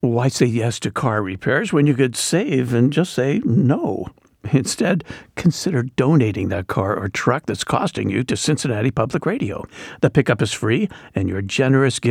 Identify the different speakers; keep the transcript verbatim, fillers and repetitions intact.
Speaker 1: Why say yes to car repairs when you could save and just say no? Instead, consider donating that car or truck that's costing you to Cincinnati Public Radio. The pickup is free, and your generous gift